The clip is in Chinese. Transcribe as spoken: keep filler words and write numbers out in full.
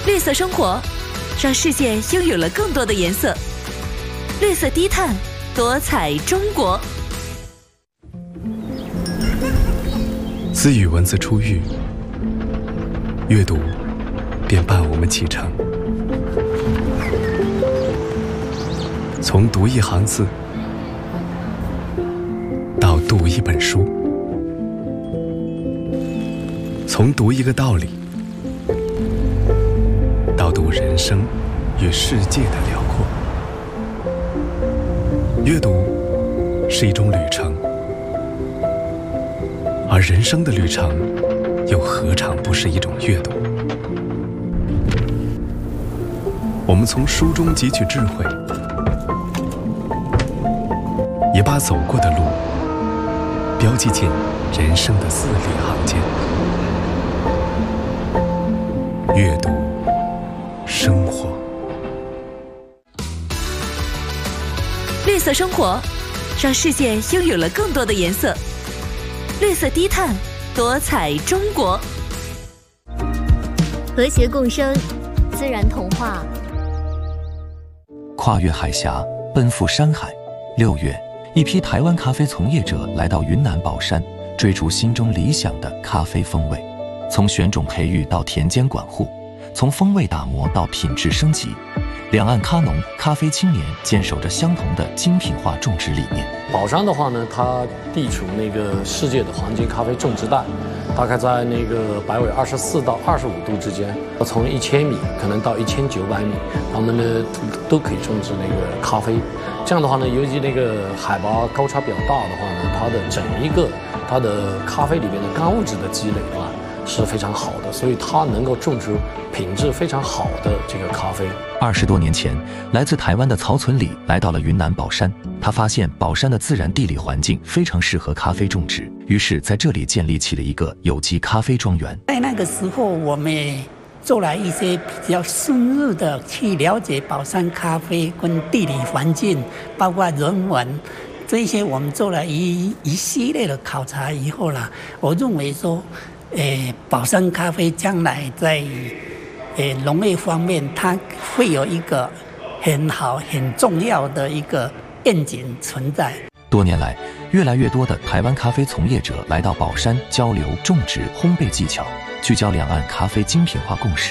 绿色生活，让世界拥有了更多的颜色。绿色低碳，多彩中国。 自与文字初遇，阅读便伴我们启程。从读一行字，到读一本书，从读一个道理，到读人生与世界的辽阔。阅读是一种旅程，而人生的旅程又何尝不是一种阅读？我们从书中汲取智慧，也把走过的路标记进人生的字里行间。阅读生活， 绿色生活，让世界拥有了更多的颜色。绿色低碳，多彩中国。 和谐共生，自然童话。 跨越海峡，奔赴山海。六月，一批台湾咖啡从业者来到云南保山，追逐心中理想的咖啡风味。从选种培育到田间管护，从风味打磨到品质升级，两岸咖农、咖啡青年坚守着相同的精品化种植理念。 保山的话呢，它地处那个世界的黄金咖啡种植带，大概在那个百纬二十四到二十五度之间，从一千米可能到一千九百米，他们呢都可以种植那个咖啡。这样的话呢，由于那个海拔高差比较大的话呢，它的整一个它的咖啡里面的干物质的积累的话是非常好的，所以它能够种植品质非常好的这个咖啡。 二十多年前，来自台湾的曹存礼来到了云南保山，他发现保山的自然地理环境非常适合咖啡种植，于是在这里建立起了一个有机咖啡庄园。 在那个时候，我们做了一些比较深入的去了解保山咖啡跟地理环境，包括人文。这些我们做了一一系列的考察以后啦，我认为说，呃，保山咖啡将来在呃农业方面，它会有一个很好、很重要的一个愿景存在。 多年来，越来越多的台湾咖啡从业者来到保山交流种植、烘焙技巧，聚焦两岸咖啡精品化共识。